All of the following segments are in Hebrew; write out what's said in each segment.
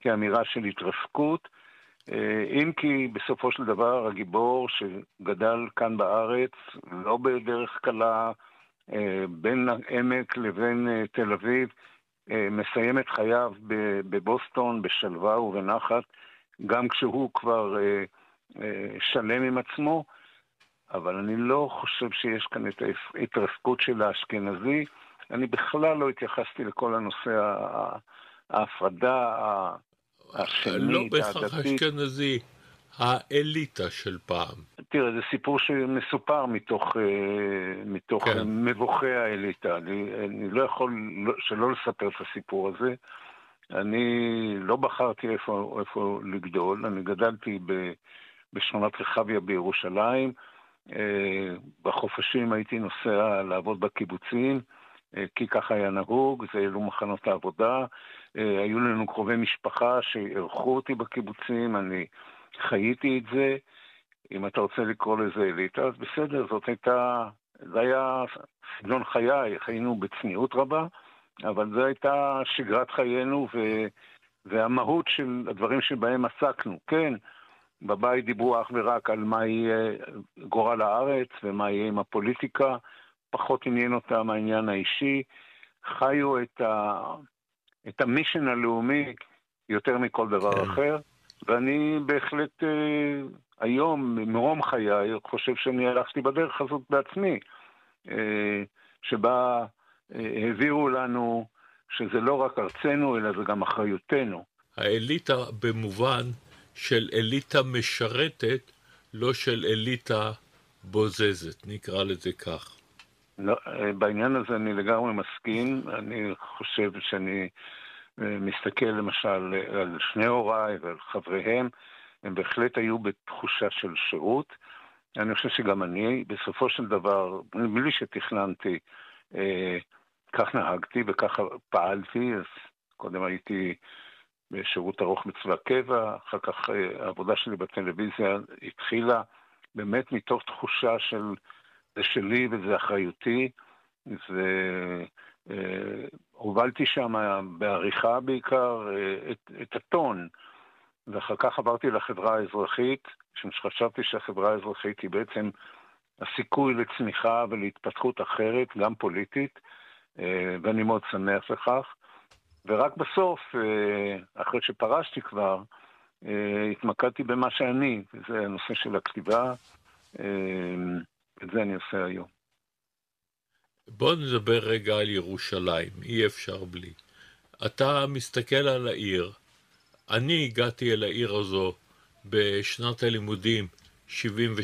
כאמירה של התרסקות, אם כי בסופו של דבר הגיבור שגדל כאן בארץ, לא בדרך קלה, בין העמק לבין תל אביב, מסיים את חייו בבוסטון, בשלווה ובנחת, גם כשהוא כבר שלם עם עצמו, אבל אני לא חושב שיש כאן את ההתרסקות של האשכנזי. אני בכלל לא התייחסתי לכל הנושא ההפרדה השמית, לא בהכרח אשכנזי, האליטה של פעם. תראה, זה סיפור שמסופר מתוך כן. מבוכי האליטה. אני לא יכול שלא לספר את הסיפור הזה. אני לא בחרתי איפה לגדול. אני גדלתי בשכונת רחביה בירושלים. בחופשים הייתי נוסע לעבוד בקיבוצים, כי ככה היה נהוג, זה אלו מחנות העבודה. היו לנו קרובי משפחה שערכו אותי בקיבוצים, אני חייתי את זה. אם אתה רוצה לקרוא לזה אליטה, אז בסדר, זה היה סגנון חיי, חיינו בצניעות רבה, אבל זו הייתה שגרת חיינו והמהות של הדברים שבהם עסקנו. כן, בבית דיברו אך ורק על מה יהיה גורל הארץ ומה יהיה עם הפוליטיקה, פחות עניין אותם העניין האישי, חיו את המישן הלאומי יותר מכל דבר אחר, ואני בהחלט היום, מרום חיי, חושב שאני הלכתי בדרך הזאת בעצמי, שבה העבירו לנו שזה לא רק ארצנו, אלא זה גם אחריותנו. האליטה במובן של אליטה משרתת, לא של אליטה בוזזת, נקרא לזה כך. לא, בעניין הזה אני לגמרי מסכים. אני חושב שאני מסתכל למשל על שני הוריי ועל חבריהם, הם בהחלט היו בתחושה של שירות. אני חושב שגם אני, בסופו של דבר, בלי שתכננתי, כך נהגתי וכך פעלתי. אז קודם הייתי בשירות ארוך בצבא קבע, אחר כך העבודה שלי בטלוויזיה התחילה באמת מתוך תחושה של זה שלי וזה אחריותי, והובלתי שם בעריכה בעיקר את הטון, ואחר כך עברתי לחברה האזרחית, שחשבתי שהחברה האזרחית היא בעצם הסיכוי לצמיחה ולהתפתחות אחרת, גם פוליטית, ואני מאוד שמח לכך. ורק בסוף, אחרי שפרשתי כבר, התמקדתי במה שאני, וזה הנושא של הכתיבה, את זה אני עושה היום. בוא נדבר רגע על ירושלים, אי אפשר בלי. אתה מסתכל על העיר, אני הגעתי אל העיר הזו בשנת הלימודים 77-8,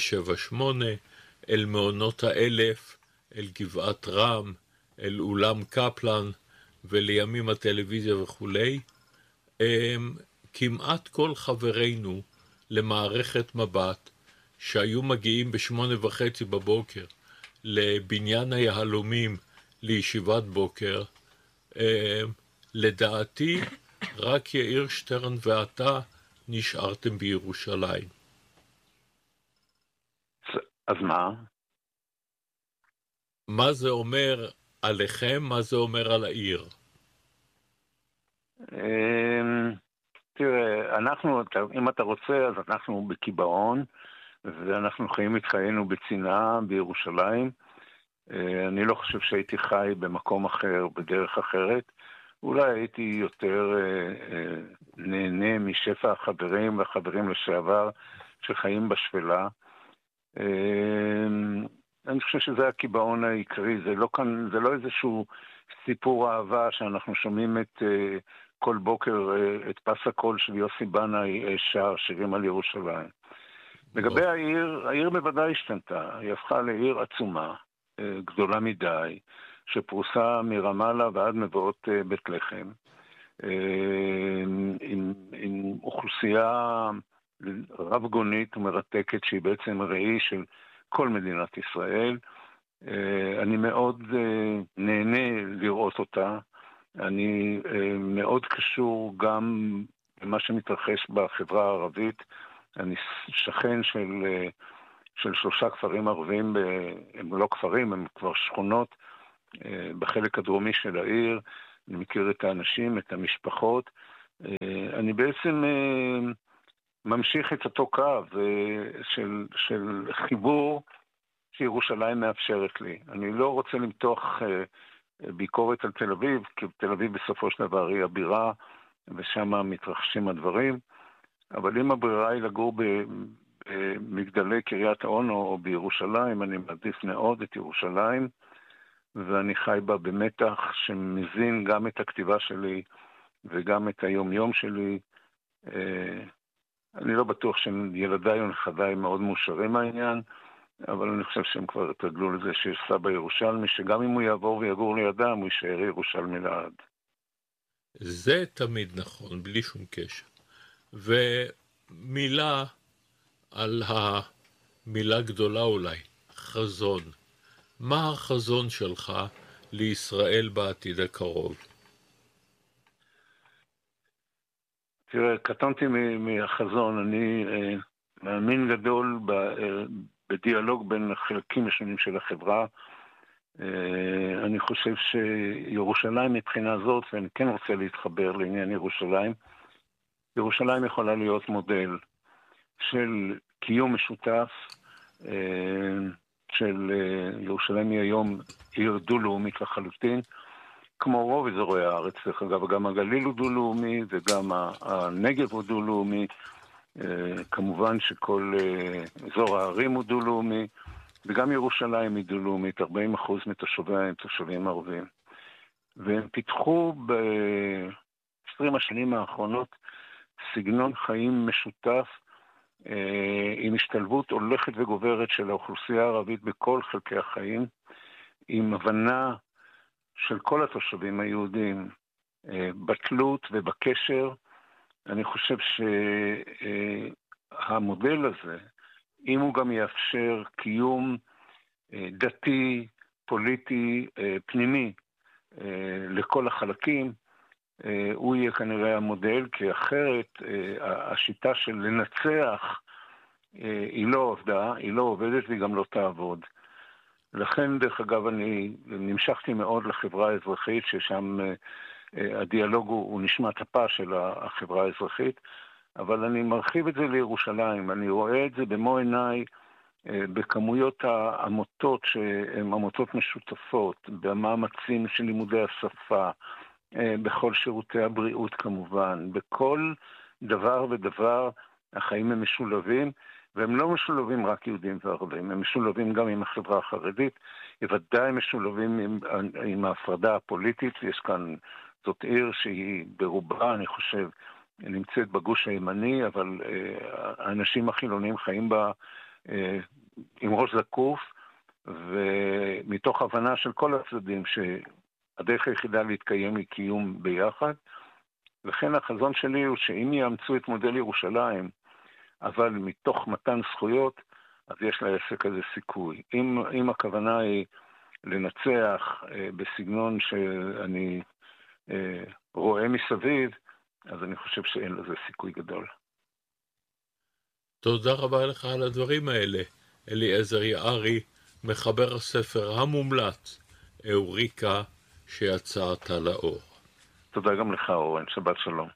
אל מעונות האלף, אל גבעת רם, אל אולם קפלן, ולימים הטלוויזיה וכולי. כמעט כל חברינו למערכת מבט, שהיו מגיעים ב8:30 בבוקר לבניין היהלומים לישיבת בוקר, לדעתי רק יאיר שטרן ואתה נשארתם בירושלים. אז מה? מה זה אומר עליכם? מה זה אומר על העיר? תראה, אם אתה רוצה, אז אנחנו בקיבעון, ואנחנו חיים את חיינו בצנעה בירושלים. אני לא חושב שהייתי חי במקום אחר, בדרך אחרת. אולי הייתי יותר נהנה משפע החברים והחברים לשעבר שחיים בשפלה. אני חושב שזה הקיבעון העיקרי. זה לא איזשהו סיפור אהבה שאנחנו שומעים כל בוקר את פס הקול של יוסי בנאי שר שירים על ירושלים. לגבי העיר בוודאי השתנתה. היא הפכה לעיר עצומה, גדולה מדי, שפרוסה מרמאללה ועד מבואות בית לחם, עם אוכלוסייה רב גונית ומרתקת שהיא בעצם ראי של כל מדינת ישראל. אני מאוד נהנה לראות אותה. אני מאוד קשור גם למה שמתרחש בחברה הערבית. אני שכן של 3 כפרים ערבים, הם לא כפרים, הם כבר שכונות בחלק הדרומי של העיר. אני מכיר את האנשים, את המשפחות. אני בעצם ממשיך את אותו קו של חיבור שירושלים מאפשרת לי. אני לא רוצה למתוח ביקורת על תל אביב, כי תל אביב בסופו של דבר היא הבירה, ושם מתרחשים הדברים, אבל אם הברירה היא לגור במגדלי קריית אונו או בירושלים, אני מעדיף מאוד את ירושלים, ואני חי בה במתח שמזין גם את הכתיבה שלי וגם את היום-יום שלי. אני לא בטוח שילדיי ונכדיי מאוד מאושרים מהעניין, אבל אני חושב שהם כבר התרגלו לזה שיש סבא ירושלמי, שגם אם הוא יעבור ויגור לידם, הוא יישאר ירושלמי לעד. זה תמיד נכון, בלי שום קשר. ומילה על המילה גדולה אולי, חזון. מה החזון שלך לישראל בעתיד הקרוב? תראה, קטנתי מהחזון. אני מאמין גדול בדיאלוג בין החלקים השונים של החברה. אני חושב שירושלים מבחינה זאת, ואני כן רוצה להתחבר לעניין ירושלים, ירושלים יכולה להיות מודל של קיום משותף, של ירושלים היא היום עיר דו-לאומית לחלוטין, כמו רוב אזורי הארץ, דרך אגב, גם הגליל הוא דו-לאומי וגם הנגב הוא דו-לאומי, כמובן שכל אזור הערים הוא דו-לאומי, וגם ירושלים היא דו-לאומית, 40% מתושביה הם תושבים ערבים. והם פיתחו ב-20 השנים האחרונות סגנון חיים משותף, עם השתלבות הולכת וגוברת של האוכלוסייה הערבית בכל חלקי החיים, עם הבנה של כל התושבים היהודים בתלות ובקשר. אני חושב שהמודל הזה, אם הוא גם יאפשר קיום דתי, פוליטי, פנימי לכל החלקים, הוא יהיה כנראה המודל, כי אחרת השיטה של לנצח היא לא עובדה, היא לא עובדת והיא גם לא תעבוד. לכן, דרך אגב, אני נמשכתי מאוד לחברה האזרחית, ששם הדיאלוג הוא נשמת אפה של החברה האזרחית, אבל אני מרחיב את זה לירושלים. אני רואה את זה במו עיניי בכמויות העמותות שהן עמותות משותפות, במאמצים של לימודי השפה, בכל שירותי הבריאות כמובן, בכל דבר ודבר החיים הם משולבים, והם לא משולבים רק יהודים וערבים, הם משולבים גם עם החברה החרדית, ודאי משולבים עם ההפרדה הפוליטית. יש כאן, זאת עיר שהיא ברובה, אני חושב, נמצאת בגוש הימני, אבל האנשים החילונים חיים בה עם ראש זקוף, ומתוך הבנה של כל הצדדים שהדרך היחידה להתקיים היא קיום ביחד. לכן החזון שלי הוא שאם יאמצו את מודל ירושלים, אבל מתוך מתן זכויות, אז יש לעסק הזה סיכוי. אם הכוונה היא לנצח בסגנון שאני רואה מסביב, אז אני חושב שאין לזה סיכוי גדול. תודה רבה לך על הדברים האלה, אליעזר יערי, מחבר הספר המומלץ, אוריקה, שיצאת לאור. תודה גם לך, אורן. שבת שלום.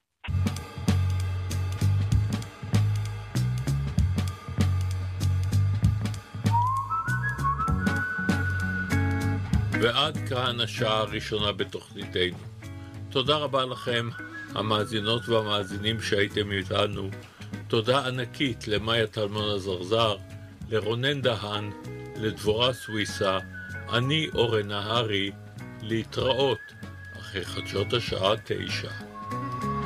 ועד כאן השעה הראשונה בתוכניתנו. תודה רבה לכם, המאזינות והמאזינים שהייתם איתנו. תודה ענקית למאיה טלמון הזרזר, לרונן דהן, לדבורה סוויסה, אני אורן נהרי, להתראות אחרי חדשות השעה 9.